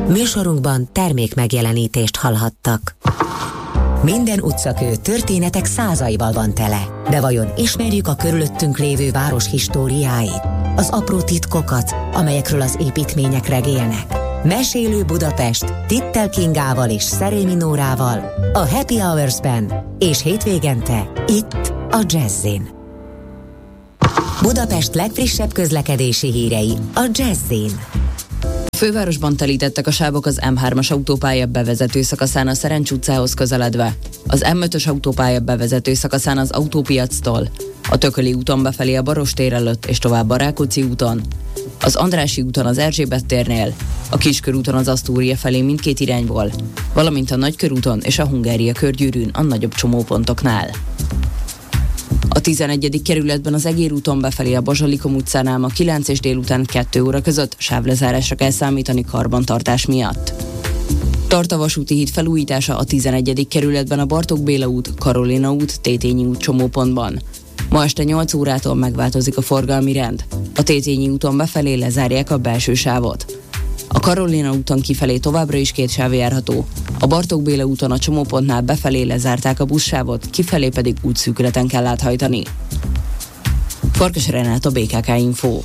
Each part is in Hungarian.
Műsorunkban termék megjelenítést hallhattak. Minden utcakő történetek százaival van tele. De vajon ismerjük a körülöttünk lévő város históriáit? Az apró titkokat, amelyekről az építmények regélnek? Mesélő Budapest Tittel Kingával és Szerémi Nórával a Happy Hours-ben és hétvégente itt a Jazzin. Budapest legfrissebb közlekedési hírei a Jazzin. A fővárosban telítettek a sávok az M3-as autópálya bevezető szakaszán a Szerencs utcához közeledve, az M5-ös autópálya bevezető szakaszán az Autópiactól, a Tököli úton befelé a Barostér előtt és tovább a Rákóczi úton, az Andrássy úton az Erzsébet térnél, a Kiskörúton az Asztúria felé mindkét irányból, valamint a Nagykörúton és a Hungária körgyűrűn a nagyobb csomópontoknál. A 11. kerületben az Egér úton befelé a Bazsalikom utcánál ma 9 és délután 2 óra között sávlezárásra kell számítani karbantartás miatt. Tart a vasúti híd felújítása a 11. kerületben a Bartók Béla út, Karolina út, Tétényi út csomópontban. Ma este 8 órától megváltozik a forgalmi rend. A Tétényi úton befelé lezárják a belső sávot. A Karolina úton kifelé továbbra is 2 sáv járható. A Bartók Béla úton a csomópontnál befelé lezárták a buszsávot, kifelé pedig útszűkületen kell áthajtani. Farkas Renát, a BKK Info.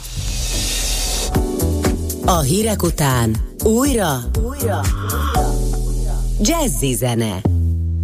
A hírek után újra Jazzy zene.